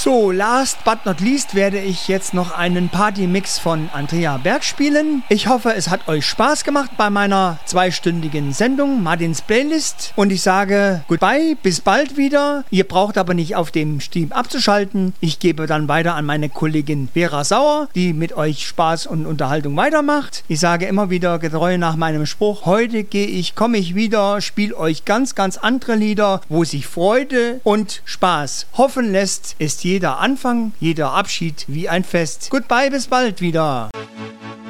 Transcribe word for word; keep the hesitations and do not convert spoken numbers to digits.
So, last but not least werde ich jetzt noch einen Partymix von Andrea Berg spielen. Ich hoffe, es hat euch Spaß gemacht bei meiner zweistündigen Sendung Martins Playlist. Und ich sage goodbye, bis bald wieder. Ihr braucht aber nicht auf dem Stream abzuschalten. Ich gebe dann weiter an meine Kollegin Vera Sauer, die mit euch Spaß und Unterhaltung weitermacht. Ich sage immer wieder getreu nach meinem Spruch, heute gehe ich, komme ich wieder, spiele euch ganz, ganz andere Lieder, wo sich Freude und Spaß hoffen lässt, ist jeder Anfang, jeder Abschied wie ein Fest. Goodbye, bis bald wieder.